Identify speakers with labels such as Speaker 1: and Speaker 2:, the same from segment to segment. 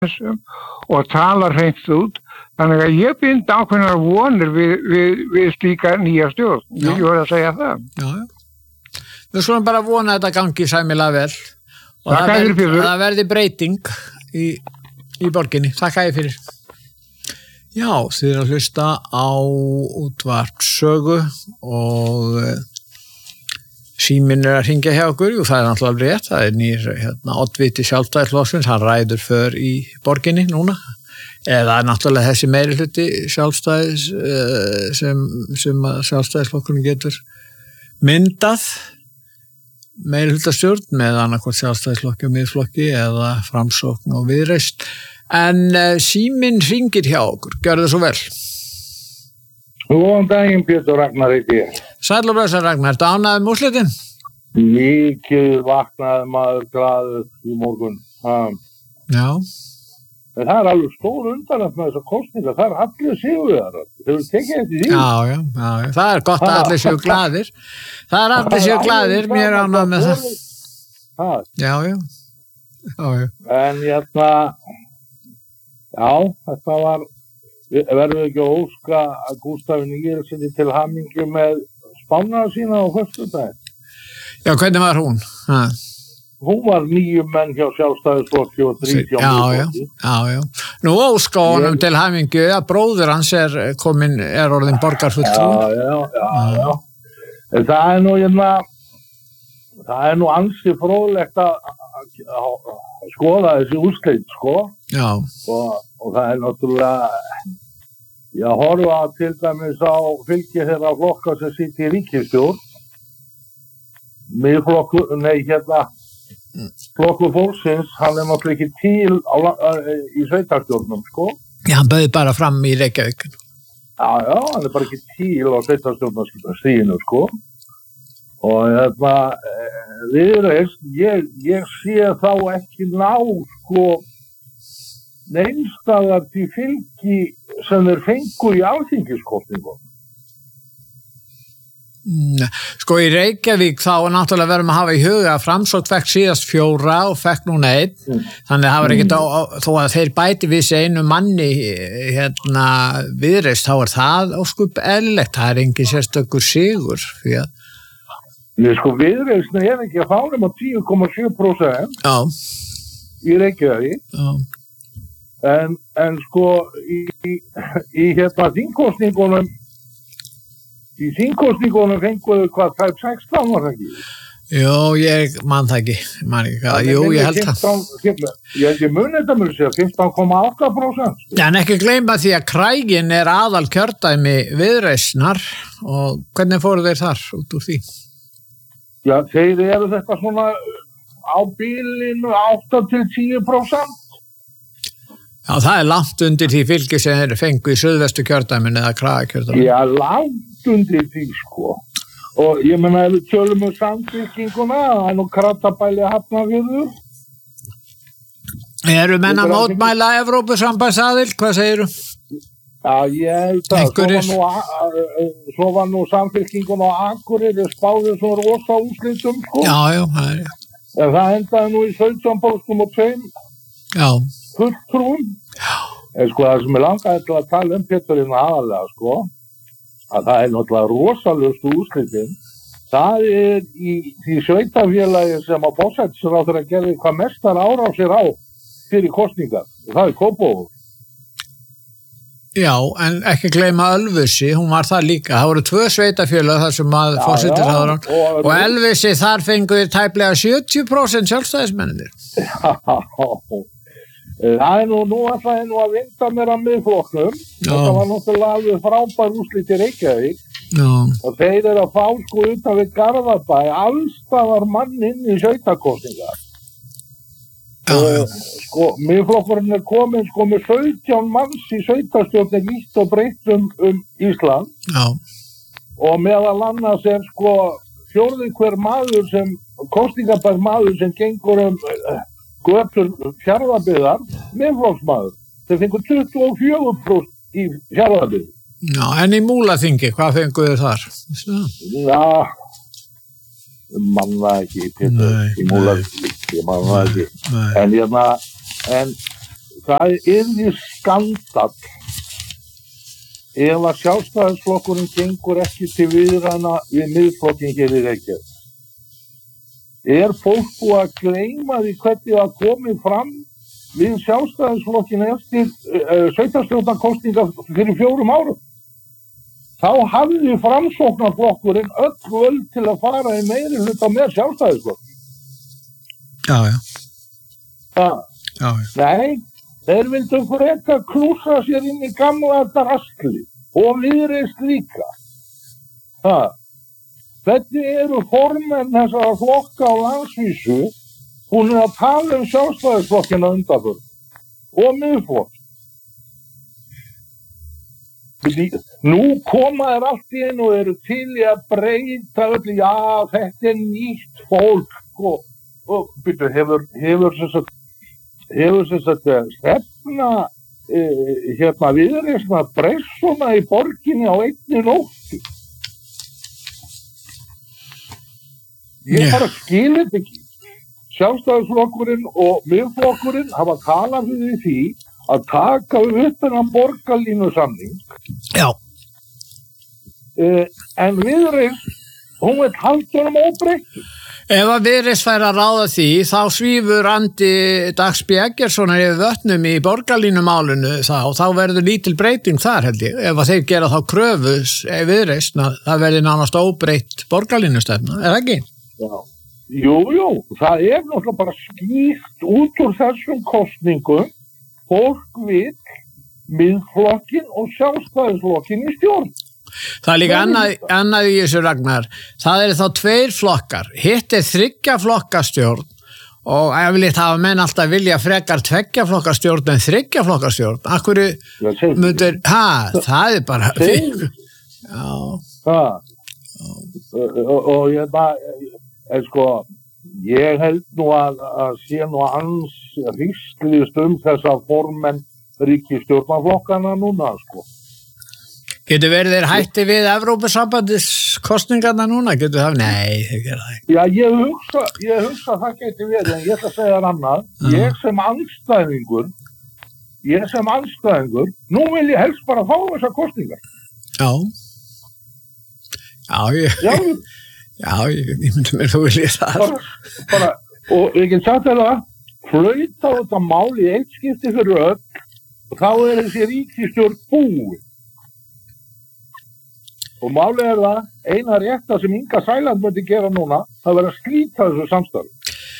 Speaker 1: þessum og talar hreint út. Þannig að ég bind ákveðnar vonir við slíka nýja stjórn. Ég voru að segja það.
Speaker 2: Já. Við skulum bara vona að þetta gangi sæmilega vel. Og það verði breyting í borginni. Þakka ég fyrir. Já, þið að hlusta á útvarp Sögu og síminn að hringja hjá okkur. Jú, það náttúrulega rétt. Það nýr oddviti Sjálfstæðisflokksins. Hann ræður för í borginni núna. Eða náttúrulega þessi meirihluti Sjálfstæðis sem Sjálfstæðisflokkurinn getur myndað meirihlutastjórn með annarkvort Sjálfstæðisflokki og Miðflokki eða Framsókn og Viðreisn. En síminn hringir hjá okkur. Gjörðu svo vel.
Speaker 3: Góðan daginn, Pétur Ragnar heiti ég.
Speaker 2: Sæll og blessaður Ragnar. Ertu ánægður með úrslitin?
Speaker 3: Mikið vaknaði maður glaður í morgun.
Speaker 2: Já.
Speaker 3: En það alveg stór undanlegt með þessar kosningar. Það allir sigurvegarar. Hefur tekið eftir því?
Speaker 2: Já. Það gott að allir séu glaðir. Það allir séu glaðir. Mér ánægður með það. Já.
Speaker 3: En þetta var, verðum við ekki að óska að Gústafi Níelssoni til hamingju með spána sína á föstudaginn.
Speaker 2: Já, hvernig var hún?
Speaker 3: Hún var 9 menn hjá Sjálfstæðisflokki og 13 Miðflokki.
Speaker 2: Já. Nú óska honum til hamingju að bróðir hans er orðinn borgarfulltrúi.
Speaker 3: Já. En það er nú ansi fróðlegt að skoða þessi úrslit, sko.
Speaker 2: Já.
Speaker 3: Og það er náttúrulega, ég horfa til dæmis á fylgi þeirra flokka sem sitt í ríkisstjórn. Flokkur fólksins, hann er náttúrulega ekki til í sveitarstjórnum, sko.
Speaker 2: Já, hann bauð bara fram í Reykjavík.
Speaker 3: Já, hann er bara ekki til á sveitarstjórnarstíðinu, sko. Og Viðreisn, ég sé þá ekki ná, sko, neinstaðar til fylgi sem þeir fengu í alþingiskosningum.
Speaker 2: Sko í Reykjavík þá náttúrulega verðum að hafa í huga að Framsókn fekk síðast 4 og fekk núna 1. Þannig að það var ekkert þó að þeir bæti við sig einu manni Viðreisn, þá er það óskup eðlilegt. Það er engin sérstakur sigur því að
Speaker 3: sko Viðreisn er ekki að fá nema 10,7% í Reykjavík. En sko í þingkosningunum í þingkosningunum fenguðu hvað, 16 var það ekki?
Speaker 2: Jú, ég man það ekki. Jú, ég held það.
Speaker 3: Ég muni þetta mér að segja 15,8%.
Speaker 2: Já, en ekki gleyma því að Krægin er aðal kjördæmi Viðreisnar og hvernig fóru þeir þar út úr því?
Speaker 3: Já, þeir eru þetta svona á bílinu 8-10%.
Speaker 2: Já, það er langt undir því fylgi sem þeir fengu í Suðvestu kjördæminu eða Kragakjördæminu.
Speaker 3: Já, langt undir því, sko. Og ég meina, ef við tölum Samfylkinguna, það er nú Kratabæli Hafnarfjörður.
Speaker 2: Eru menn að mótmæla Evrópusambandsaðild, hvað segirðu?
Speaker 3: Já, ég svo var nú Samfylkingun á Akureyri spáði svo rosa úrslitum, sko.
Speaker 2: Já, það er rétt.
Speaker 3: En það endaði nú í 17% og 2 fulltrúum. En sko það sem langaði til að tala Péturinn aðalega, sko, að það er náttúrulega rosalustu úrslitin. Það er í því sveitafélagi sem að forsætisráðherra gerði hvað mestar árásir á fyrir kosningar. Það er Kópavogur.
Speaker 2: Já, en ekki gleyma Ölfusi, hún var það líka. Það voru 2 sveitafélög þar sem að forsætisráðherrann og Ölfusi þar fenguði tæplega 70% sjálfstæðismennir.
Speaker 3: Það er nú ætlaði nú að vinda mér að Miðflokknum. Þetta var náttúrulega alveg frábær úrslit í Reykjavík. Og þeir eru að fá sko utan við Garðabæ allstaðar mann inn í sveitakosningar. Sko, Miðflokkurinn er komin sko með 17 manns í sveitarstjórn vítt og breytt Ísland. Og meðal annars er sko 4. hver maður sem kosningabær maður sem gengur götur Fjarðabyggðar, Miðflokksmaður. Þeir fengur 24% í Fjarðabyggð.
Speaker 2: Já, en í Múlaþingi, hvað fenguðu þar?
Speaker 3: Já, manna ekki, Pétur, í Múlaþingi, manna ekki. En það yrði skandall ef að Sjálfstæðisflokkurinn gengur ekki til viðræðna við Miðflokkinn hér í Reykjavík. Fólk búið að gleyma því hvernig það komið fram við Sjálfstæðisflokkinn eftir sveitarstjórnarkosningar fyrir 4 árum? Þá hafði Framsóknarflokkurinn öll völd til að fara í meirihluta með Sjálfstæðisflokk.
Speaker 2: Já.
Speaker 3: Nei, þeir vildu frekar klúsa sér inn í gamla drasli og Viðreisn líka. Hvernig eru formenn þessara flokka á landsvísu búin að tala Sjálfstæðisflokkinn á undanförnum og Miðflokk? Nú koma þeir allt í einu og eru til í að breyta öll, já, þetta nýtt fólk og byrju, hefur stefna Viðreisn að breyssuna í borginni á einni nóttu. Ég bara skil þetta ekki. Sjálfstæðisflokkurinn og Miðflokkurinn hafa talað fyrir því að taka upp þennan borgarlínusamning.
Speaker 2: Já.
Speaker 3: En Viðreisn, hún vil halda honum óbreyttur.
Speaker 2: Ef að Viðreisn fær að ráða því, þá svífur Andi Dags B. Eggertssonar yfir vötnum í borgarlínumálinu þá verður lítil breyting þar, held ég. Ef að þeir gera þá kröfu Viðreisn að það verður nánast óbreytt borgarlínustefna, er það ekki?
Speaker 3: Já. Jú, það náttúrulega bara skýrt út úr þessum kosningum. Fólk vill Miðflokkinn og Sjálfstæðisflokkinn í stjórn.
Speaker 2: Það líka annað í þessu, Ragnar. Það þá 2 flokkar. Hitt 3 flokkastjórn og yfirleitt hafa menn alltaf vilja frekar 2 flokkastjórn en 3 flokkastjórn. Akkur myndir, það bara... Já.
Speaker 3: Og ég held nú að sé nú ans hýstlist þessa formenn ríkisstjórnarflokkana núna,
Speaker 2: Getur verið þeir hætti við Evrópusambandskostningarna núna? Getur það? Nei, þeir gera það ekki.
Speaker 3: Já, ég hugsa það geti verið, en ég ætla að segja það annað. Ég sem andstæðingur, nú vil ég helst bara fá þessar kostningar.
Speaker 2: Já, ég myndi mér þú vilja það.
Speaker 3: Og ég get sagt það, flauta á þetta mál í eitt skipti fyrir öll, og þá þessi ríkisstjórn búið. Og málið það, eina rétta sem Inga Sæland myndi gera núna, það verður að slíta þessu samstarfi.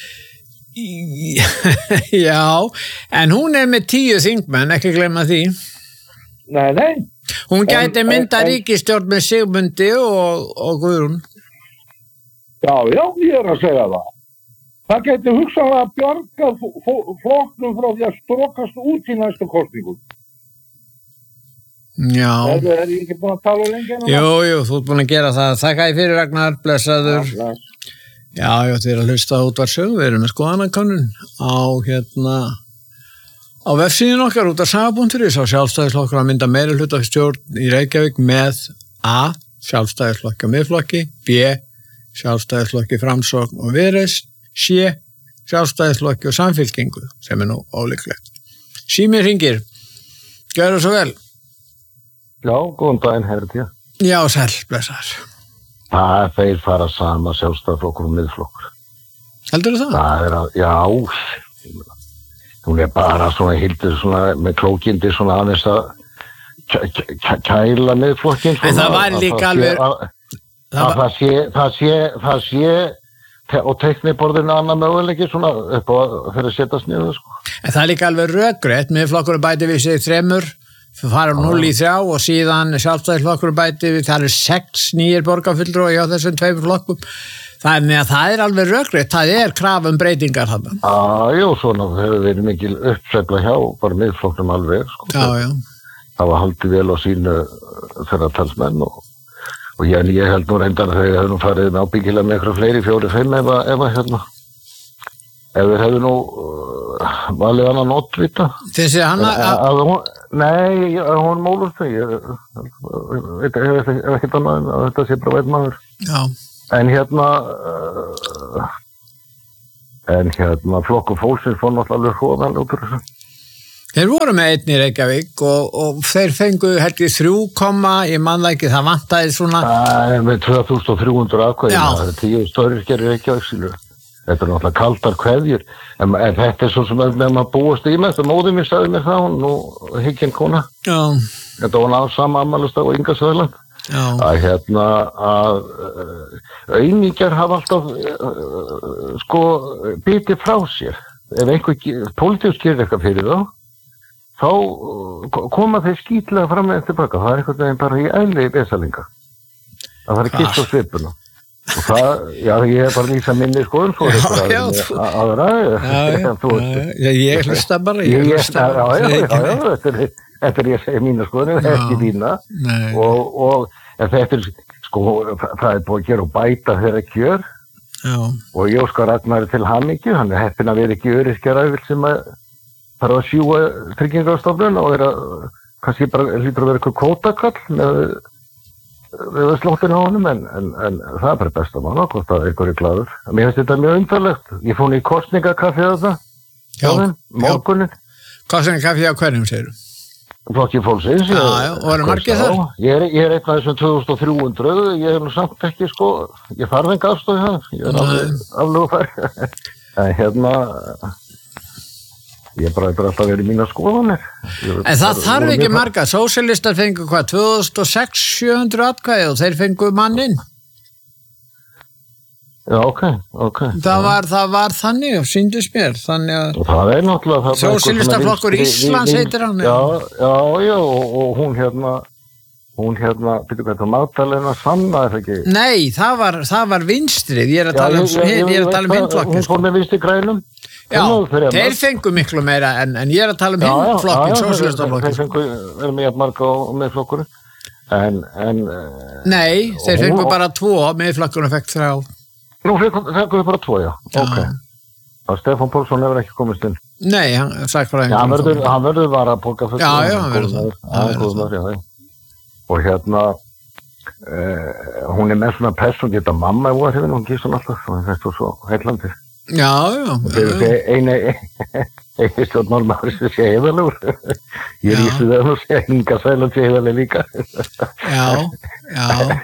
Speaker 2: Já, en hún með 10 þingmenn, ekki glemma því.
Speaker 3: Nei.
Speaker 2: Hún gæti mynda ríkisstjórn með Sigmundi og Guðrún.
Speaker 3: Já, ég að segja það. Það gæti hugsanlega að bjarga flokknum frá því að strókast út í næstu kosningum.
Speaker 2: Já.
Speaker 3: Er ég ekki búin að tala lengi?
Speaker 2: Jú, þú ert búin að gera það. Þakka ég fyrir, Ragnar, blessaður. Já, þið að hlusta á Útvarpssögu. Við erum með skoðanakönnun á vefsíðun okkar útvarpssaga.is á Sjálfstæðisflokkur að mynda meirihlutastjórn í Reykjavík með A. Sjálfstæðisflokki og Miðflokki, B. Sjálfstæðisflokki, Framsókn og Viðreisn, C. Sjálfstæðisflokki og Samfylkingu, sem nú ólíklegt. Símir hringir. Gjörðu svo vel.
Speaker 4: Já, góðan daginn, herrði.
Speaker 2: Já, sæl, blessaður.
Speaker 4: Þeir fara sama, Sjálfstæðisflokkur og Miðflokkur.
Speaker 2: Heldur það?
Speaker 4: Já, hún bara svona hildur svona með klókindi svona aðeins að kæla Miðflokkinn.
Speaker 2: En það var líka alveg...
Speaker 4: Það sé og teikniborðinu annað möguleiki svona upp á fyrir að setjast niður,
Speaker 2: En það líka alveg rökrétt, Miðflokkur bæti við sig 3, fara 0 í 3 og síðan Sjálfstæðisflokkur bæti við, það 6 nýjir borgarfulltrúar hjá þessum 2 flokkum. Þannig að það alveg rökrétt, það krafa breytingar þarna.
Speaker 4: Jú, svona hefur verið mikil uppsveifla hjá bara Miðflokknum alveg,
Speaker 2: Já.
Speaker 4: Það var haldið vel á sínu þeirra talsmenn og ég held nú reyndar að þeir hefðu nú farið með ábyggilega með eitthvað fleiri 4-5 ef þeir hefðu nú valið hann að notvita.
Speaker 2: Þessi hann
Speaker 4: Nei, hún mólur þau. Ég veit ekki annað en að þetta sé bara einn maður.
Speaker 2: Já.
Speaker 4: En flokkur fólksins fór náttúrulega alveg hróðan út úr þessu.
Speaker 2: Þeir voru með einn í Reykjavík og þeir fengu held ég 3, ég man það ekki, það vantaði svona...
Speaker 4: Með 2300 atkvæði, það er 10 stóryrkjar í Reykjavík sílu. Þetta er náttúrulega kaldar kveðjur, en þetta er svo sem með maður búast í með, þetta móðir mér sagði mér það, hún og hygginn kona.
Speaker 2: Já.
Speaker 4: Þetta var náðu sama afmælisdag og Inga Söðland.
Speaker 2: Já.
Speaker 4: Að aumingjar hafa alltaf bitið frá sér. Ef einhver pólitísk gerir eitthvað fyrir þá koma þeir skítlega fram með tilbaka. Það er einhvern veginn bara í eðli vesalinga. Það er kiss á svipuna. Og það, ég er bara lýsa minni skoðun svo aðra.
Speaker 2: Ég hlusta bara.
Speaker 4: Þetta er ég að segja mína skoðun, ekki þína. Og þetta er, það er búið að gera og bæta þeirra kjör.
Speaker 2: Já.
Speaker 4: Og ég óskar Ragnari til hamingju, hann er heppinn að vera ekki öryrkjaræfil sem að þarf að sjúga Tryggingastofnun og kannski bara hlýtur að vera eitthvað kvótakall við slóttinu á honum, en það er bara besta mála, hvort að einhver er glaður. Mér finnst þetta mjög undarlegt. Ég fór í kosningakaffi að það, morgunin.
Speaker 2: Kosningakaffi á hverjum, segirðu?
Speaker 4: Flokki fólksins.
Speaker 2: Já, og eru margir þar?
Speaker 4: Ég er einn af þessum 2300, ég er nú samt ekki, ég þarf enga afstöðu það, ég er aflögu fær. En ég bara alltaf verið mína skoðanir.
Speaker 2: En það þarf ekki marga, sósíalistar fengu hvað, 2006 700 atkvæði og þeir fengu manninn.
Speaker 4: Já, ok.
Speaker 2: Það var þannig, sýndist mér, þannig að...
Speaker 4: Og það er náttúrulega...
Speaker 2: Sósílistaflokkur Íslands heitir hann.
Speaker 4: Já, og hún byrju hvað það Magdalena Sanna, er það ekki?
Speaker 2: Nei, það var vinstrið, ég er að tala um hindflokkin.
Speaker 4: Hún fór með vinstri grænum.
Speaker 2: Já, þeir fengu miklu meira en ég er að tala um hindflokkin, sósílistaflokkin.
Speaker 4: Þeir fengu með marga og meðflokkur.
Speaker 2: Nei, þeir fengu bara 2, meðflokkurinn fekk 3.
Speaker 4: Nú fengu við bara 2, já. Ok. Og Stefán Pálsson hefur ekki komist inn.
Speaker 2: Nei, hann sagt bara
Speaker 4: hann verður var að póka fyrir.
Speaker 2: Já, hann verður
Speaker 4: það. Og hún er með svona person, geta mamma í óhrifin, hún kýst hún alltaf, og þetta er svo heillandi.
Speaker 2: Já.
Speaker 4: Einu stjórnmálmaður sem sé heiðalegur. Ég lýsti það nú sé Inga Sæland sé heiðaleg líka.
Speaker 2: Já.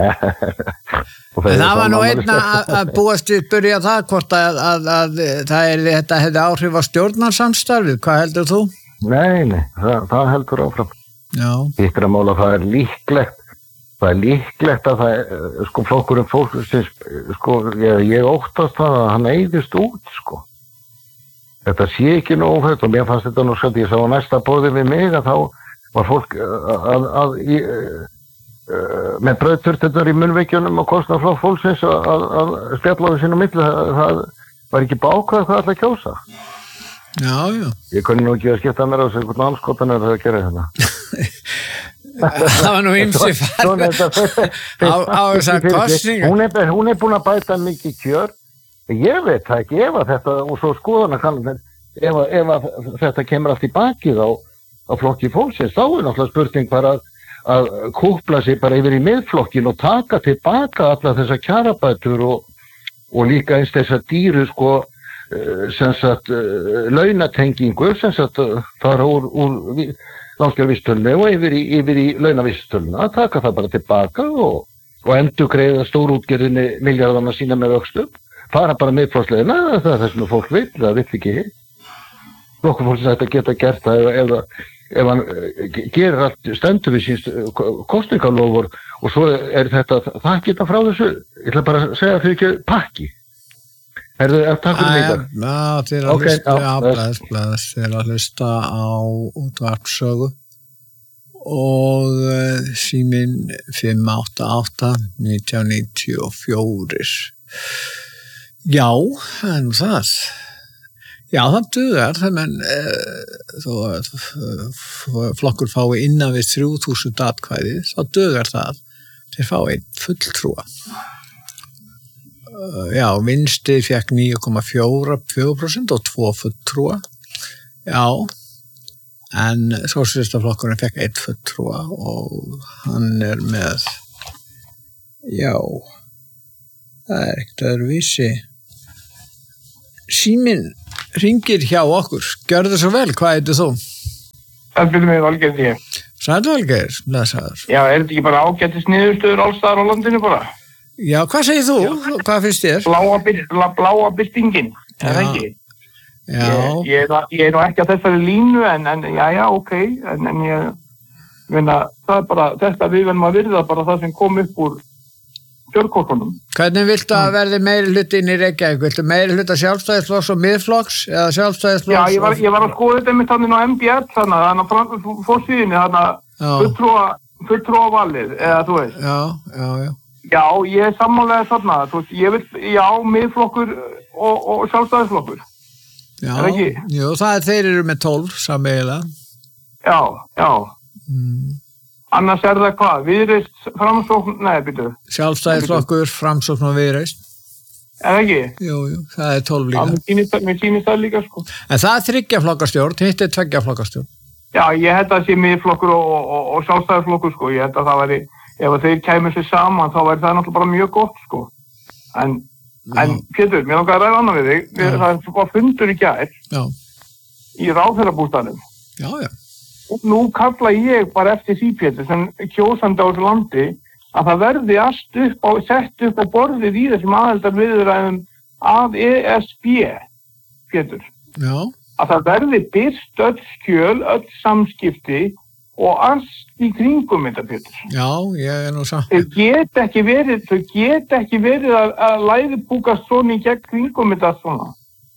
Speaker 2: Það var nú einn að búast við byrja það, hvort að þetta hefði áhrif á stjórnarsamstarfið. Hvað heldur þú?
Speaker 4: Nei, það heldur áfram.
Speaker 2: Já.
Speaker 4: Hitt er að mála, það er líklegt að það, flokkurinn fólksins, ég óttast það að hann eyðist út, Þetta sé ekki nógu fætt og mér fannst þetta nú svolítið, ég sá á næsta borði við mig að þá var fólk með brauðturturnar í munnveikjunum og kostnað flokk fólksins að spjalla á því sínu milli, það var ekki bákvæð hvað alltaf kjósa.
Speaker 2: Já.
Speaker 4: Ég kunni nú ekki að skipta mér á sig hvernig anskotan að gera þetta.
Speaker 2: Það var nú ymsi farið á þessar kostningar.
Speaker 4: Hún er búin að bæta mikið kjör. Ég veit það ekki, ef að þetta, og svo skoðana kannum, ef að þetta kemur allt í bakið á flokki fólksins, þá er náttúrulega spurning bara að kúpla sig bara yfir í miðflokkin og taka tilbaka alla þessar kjarabætur og líka eins þessar dýru, launatengingu, fara úr lánsgjörðvísitölunni og yfir í launavísitöluna, að taka það bara tilbaka og endurgreiða stórútgerðinni milljarðana sína með vöxtum, fara bara miðflokksleiðina, það er það sem fólk vill, það vill ekki. Flokkur fólksins þetta geta gert það ef hann gerir allt stendur við síns kosningalofur og svo er þetta, það geta frá þessu, ég ætla bara að segja fyrir ekki pakki. Takk fyrir mig það.
Speaker 2: Já, þið er að hlusta á útvarpssögu og síminn 588 1994. Já, en það. Já, það dugar, menn flokkur fái innan við 3000 atkvæði, þá dugar það. Þeir fá einn fulltrúa. Já, vinstri fekk 9,4% og 2 fulltrúa. Já, en sósíalistaflokkurinn fekk 1 fulltrúa og hann er með, já, það er ekkert öðruvísi. Síminn hringir hjá okkur. Gjörðu svo vel, hvað heitir þú?
Speaker 5: Það byrjum við Valgeir því.
Speaker 2: Sæll Valgeir, lesaður.
Speaker 5: Já, þetta ekki bara ágætis niðurstöður alls staðar á landinu bara?
Speaker 2: Já, hvað segir þú? Hvað finnst þér?
Speaker 5: Bláa byrtingin, er það ekki?
Speaker 2: Já.
Speaker 5: Ég nú ekki á þessari línu, en ok, en ég finna, það bara, þetta við verðum að virða bara það sem kom upp úr kjörkortunum.
Speaker 2: Hvernig viltu að verði meiri hluti inn í Reykjavík? Viltu meiri hluta Sjálfstæðisflokks og Miðflokks eða Sjálfstæðisflokks?
Speaker 5: Já, ég var að skoða þetta með þannig á MBL þannig að fórsíðinni fulltrúa valið, eða þú veist.
Speaker 2: Já.
Speaker 5: Já, ég er sammálega þarna, þú veist, ég vil, Miðflokkur og Sjálfstæðisflokkur.
Speaker 2: Já,
Speaker 5: er ekki?
Speaker 2: Jú, þeir eru með 12 sameiginlega.
Speaker 5: Já. Annars er það hvað? Viðreist, Framsókn, byrju.
Speaker 2: Sjálfstæðisflokkur, Framsókn og Viðreist.
Speaker 5: Er það ekki?
Speaker 2: Jú, það er 12 líka.
Speaker 5: Já, mér sýnist það líka, sko.
Speaker 2: En það er 3 flokkastjórn, hitt er 2 flokkastjórn.
Speaker 5: Já, ég held að sé Miðflokkur og Sjálfstæðisflokkur, sko. Ég held að það væri, ef þeir kæmur sér saman, þá væri það náttúrulega bara mjög gott, sko. En Pétur, mér langar að ræða annað við þig. Það var fundur í gær í ráðherrabústaðnum.
Speaker 2: Já.
Speaker 5: Og nú kalla ég bara eftir því, Pétur, sem kjósandi á þessu landi, að það verði sett upp á borðið í þessum aðildarviðræðum að ESB, Pétur.
Speaker 2: Já.
Speaker 5: Að það verði birt öll skjöl, öll samskipti og allt í kringum þetta, Pétur.
Speaker 2: Já, ég er nú samt.
Speaker 5: Þau get ekki verið að læðupúkast svona í gegn kringum þetta svona.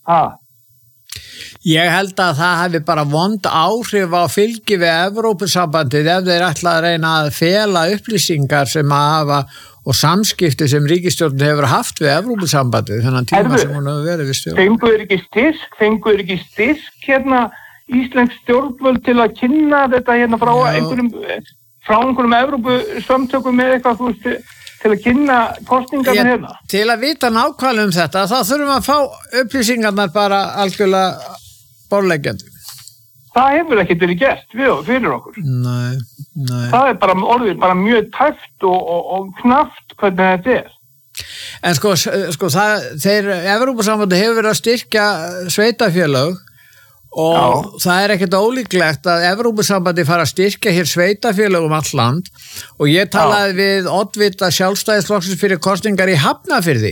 Speaker 2: Ég held að það hefði bara vond áhrif á fylgi við Evrópusambandið ef þeir ætla að reyna að fela upplýsingar sem að hafa og samskipti sem ríkisstjórn hefur haft við Evrópusambandið þennan tíma sem hún hefur verið við stjórn.
Speaker 5: Fenguður ekki styrk hérna íslensk stjórnvöld til að kynna þetta hérna frá einhverjum Evrópusamtökum með eitthvað, þú veist, til að kynna kostningarna hérna?
Speaker 2: Til að vita nákvæmlega þetta, þá þurfum að fá upplýsingarnar bara algjörlega borðleggjandi.
Speaker 5: Það hefur ekkert verið gert fyrir okkur.
Speaker 2: Nei.
Speaker 5: Það er orðið bara mjög tæft og knappt hvernig þetta er.
Speaker 2: En sko þeir Evrópusambandið hefur verið að styrkja sveitafélög og það er ekkert ólíklegt að Evrópusambandið fara að styrkja hér sveitafélög all land og ég talaði við oddvita Sjálfstæðisflokksins fyrir kosningar í Hafnarfirði.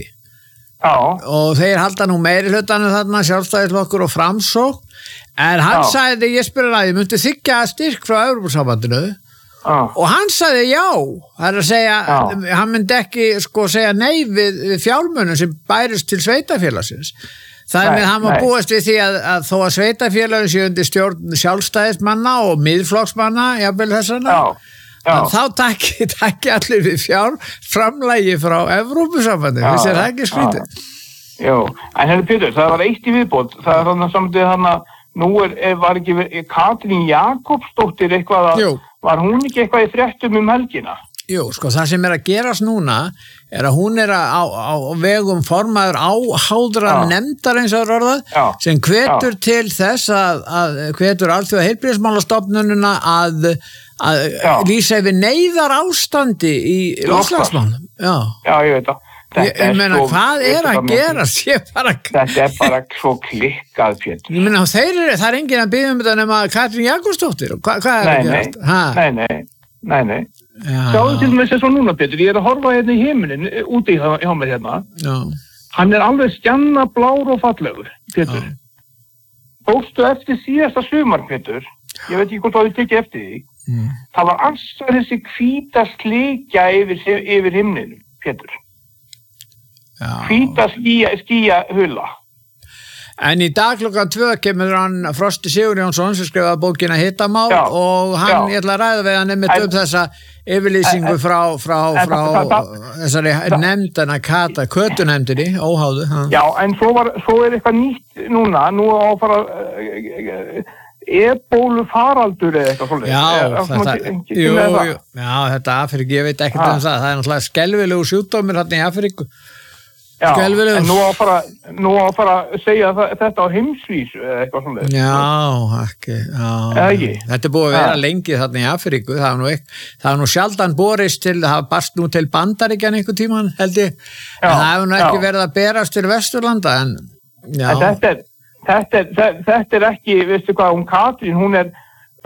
Speaker 2: Og þeir halda nú meiri hlutanum þarna, Sjálfstæðisflokkur og Framsókn, en hann sagði, ég spurði að ég myndi þykja styrk frá Evrópusambandinu og hann sagði já, það er að segja, hann myndi ekki segja nei við fjármunum sem bærist til sveitafélagsins. Það með hann var búast við því að þó að sveitafélagin sé undir stjórn sjálfstæðismanna og miðflokksmanna, jafnvel þessana, þá takki allir við fjárframlagi frá Evrópusambandinu, þess það ekki skrítið.
Speaker 5: Jú, en hérna Pétur, það var eitt í viðbót, það er þannig samtidig þannig nú var ekki Katrín Jakobsdóttir eitthvað var hún ekki eitthvað í fréttum helgina?
Speaker 2: Jú, það sem er að gerast núna er að hún er á vegum formaður áháðra nefndar eins og orðað sem hvetur til þess að hvetur alþjóða heilbrigðismálastofnunina að lýsa yfir neyðar ástandi í loftslagsmálum.
Speaker 5: Já, ég veit það.
Speaker 2: Ég meina, hvað er að gerast?
Speaker 5: Þetta er bara svo klikkað, Pétur.
Speaker 2: Ég meina, það er enginn að biðja þetta nema Katrín Jakobsdóttir. Hvað er að gerast?
Speaker 5: Nei. Sjáðu til þess að svo núna, Pétur, ég er að horfa hérna í heiminin úti hjá mér hérna. Hann er alveg stjanna blár og fallegur, Pétur. Fórstu eftir síðasta sumar, Pétur, ég veit ekki hvort þú tekið eftir því. Það var alltaf þessi hvíta slikja yfir himninum, Pétur. Hvíta skýja hula.
Speaker 2: En í dag klukkan 2 kemur hann Frosti Sigurjónsson sem skrifaði bókina Hittamál og ég ætla að ræða við hann einmitt þessa yfirlýsingu frá þessari nefndina Kötunefndinni, óháðu.
Speaker 5: Já, en svo er eitthvað nýtt núna, nú á að fara ebólu faraldur eða eitthvað svolítið.
Speaker 2: Já, þetta Afríku, ég veit ekkert það er náttúrulega skelfilegu sjúkdómur hérna í Afríku.
Speaker 5: Já, en nú á að fara að segja þetta á heimsvísu eða eitthvað svona.
Speaker 2: Já, ekki. Þetta er búið að vera lengi þarna í Afríku, það er nú sjaldan borist til, það barst nú til Bandaríkjan einhver tíman, held ég, en það hefur nú ekki verið að berast til Vesturlanda, en já.
Speaker 5: Þetta er ekki, veistu hvað, Katrín, hún er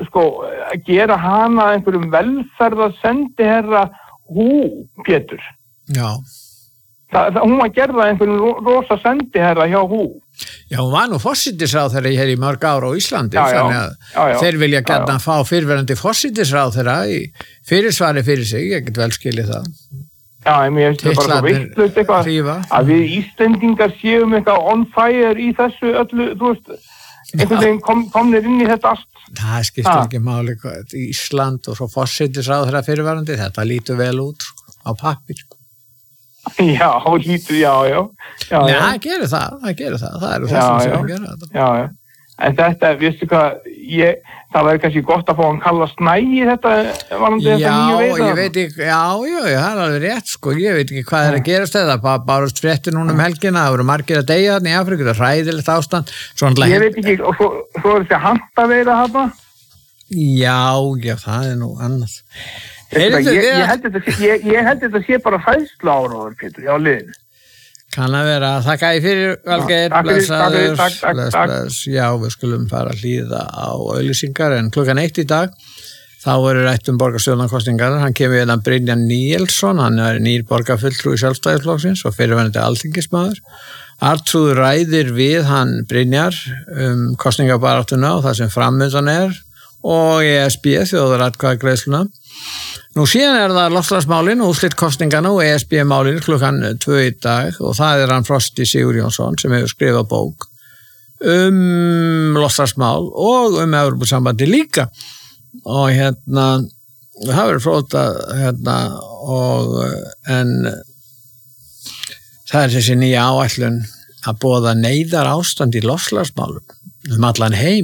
Speaker 5: sko, að gera hana einhverjum velferðarsendiherra Pétur.
Speaker 2: Já.
Speaker 5: Hún var gerða einhverjum rosa sendiherra hjá
Speaker 2: Já, hún var nú forsætisráðherra hér í mörg ár á Íslandi, þannig að þeir vilja gjarnan fá fyrrverandi forsætisráðherra í fyrirsvari fyrir sig, ég get vel skilið það.
Speaker 5: Já, mér finnst það bara svo vitlaust eitthvað að við Íslendingar séum eitthvað on fire í þessu öllu, þú veist, einhvern veginn komnir inn í þetta allt.
Speaker 2: Það skiptir ekki máli hvað, Ísland og svo forsætisráðherra fyrirverandi, þetta lítur vel út á pappír.
Speaker 5: Já, já.
Speaker 2: Nei, það gerir það, það eru þessum sem að gera þetta.
Speaker 5: Já, en þetta, veistu hvað, það væri kannski gott að fá hann kalla Snæi þetta varandi þetta nýju veita.
Speaker 2: Já, ég veit ekki, já, það er alveg rétt, sko, ég veit ekki hvað að gerast þetta, bárust fréttir núna helgina, það voru margir að deyja þarna í Afríku, það er hræðilegt ástand.
Speaker 5: Ég veit ekki, og svo er þetta handaveira þarna?
Speaker 2: Já, það er nú annað.
Speaker 5: Ég held þetta sé bara hræðslu áróður, Pétur, já, liðinu.
Speaker 2: Kann að vera, þakka ég fyrir, Valgeir, blessaður, já, við skulum fara að hlýða á auglýsingar, en 1:00 í dag, þá verður rætt borgarstjórnarkosningar, hann kemur hérna Brynjar Níelsson, hann er nýr borgarfulltrúi Sjálfstæðisflokksins og fyrirverandi alþingismaður. Arnþrúður ræðir við hann Brynjar kosningabaráttuna og það sem framundan er og ESB, þjóðaratkvæðagreiðsluna. Nú síðan það loftslagsmálin og úrslit kosningana og ESB-málin 2:00 í dag og það er hann Frosti Sigurjónsson sem hefur skrifað bók loftslagsmál og Evrópusambandi líka og það verður fróðlegt en það er þessi nýja áætlun að boða neyðar ástand í loftslagsmálum allan heim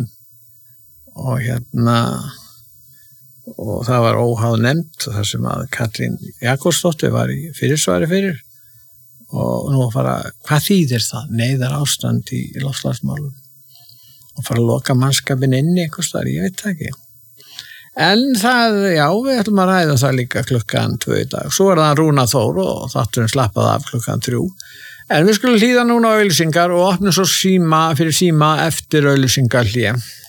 Speaker 2: og það var óháð nefnt þar sem að Katrín Jakobsdóttir var í fyrirsvari fyrir og nú hvað þýðir það? Neyðar ástand í loftslagsmálum og fara að loka mannskapin inni einhvers þar, ég veit það ekki. En það, já, við ætlum að ræða það líka 2:00 í dag. Svo það Rúna Þór og þátturinn slappað af 3:00. En við skulum hlýða núna á auglýsingar og opna svo fyrir síma eftir auglýsingar hlé.